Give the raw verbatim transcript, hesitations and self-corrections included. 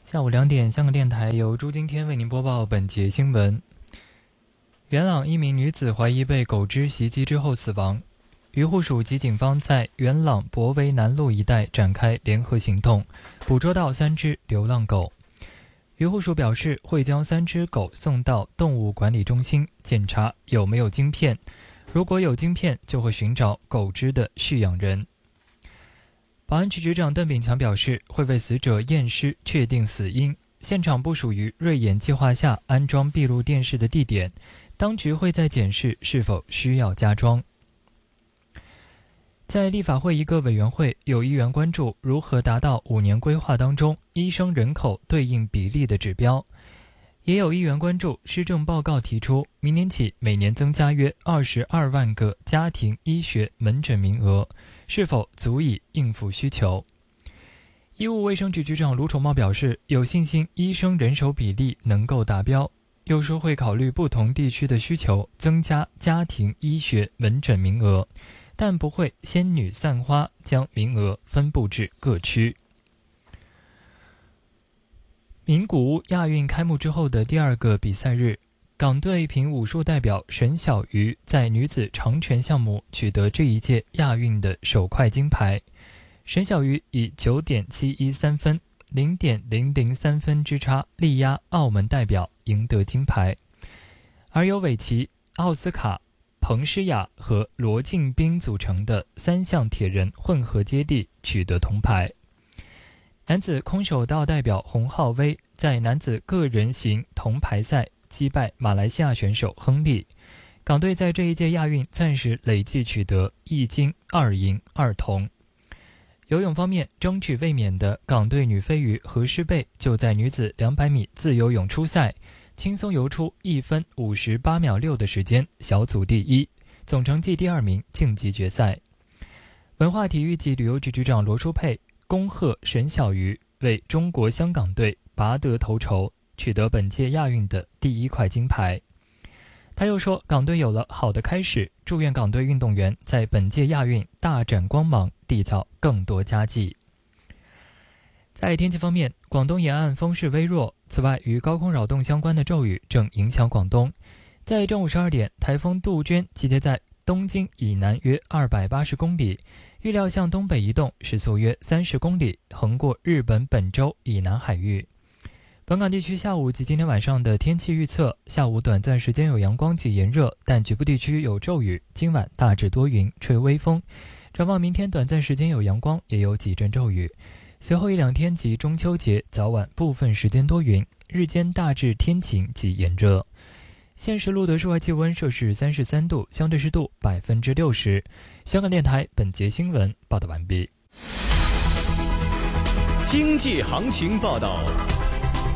下午两点，香港电台由朱今天为您播报本节新闻。元朗一名女子怀疑被狗只袭击之后死亡，渔护署及警方在元朗博围南路一带展开联合行动，捕捉到三只流浪狗。渔护署表示，会将三只狗送到动物管理中心检查有没有晶片，如果有晶片，就会寻找狗只的蓄养人。保安局局长邓炳强表示，会为死者验尸确定死因，现场不属于瑞眼计划下安装闭路电视的地点，当局会再检视是否需要加装。在立法会一个委员会，有议员关注如何达到五年规划当中医生人口对应比例的指标，也有议员关注施政报告提出明年起每年增加约二十二万个家庭医学门诊名额，是否足以应付需求。医务卫生局局长卢宠茂表示，有信心医生人手比例能够达标，又说会考虑不同地区的需求，增加家庭医学门诊名额，但不会仙女散花，将名额分布至各区。名古屋亚运开幕之后的第二个比赛日，港队凭武术代表沈小鱼在女子长拳项目取得这一届亚运的首块金牌。沈小鱼以 九点七一三 分 零点零零三 分之差力压澳门代表赢得金牌，而由韦奇、奥斯卡、彭诗雅和罗敬斌组成的三项铁人混合接力取得铜牌。男子空手道代表洪浩威在男子个人型铜牌赛击败马来西亚选手亨利，港队在这一届亚运暂时累计取得一金二银二铜。游泳方面，争取卫冕的港队女飞鱼何诗蓓就在女子两百米自由泳初赛轻松游出一分五十八秒六的时间，小组第一，总成绩第二名，晋级决赛。文化体育及旅游局局长罗淑佩恭贺沈小鱼为中国香港队拔得头筹，取得本届亚运的第一块金牌。他又说，港队有了好的开始，祝愿港队运动员在本届亚运大展光芒，缔造更多佳绩。在天气方面，广东沿岸风势微弱，此外与高空扰动相关的骤雨正影响广东。在正午十二点，台风杜鹃集结在东京以南约二百八十公里，预料向东北移动，时速约三十公里，横过日本本州以南海域。本港地区下午及今天晚上的天气预测，下午短暂时间有阳光及炎热，但局部地区有骤雨，今晚大致多云，吹微风。展望明天短暂时间有阳光，也有几阵骤雨。随后一两天及中秋节早晚部分时间多云，日间大致天晴及炎热。现时录得室外气温摄氏三十三度，相对湿度百分之六十。香港电台本节新闻报道完毕。 经济行情报道。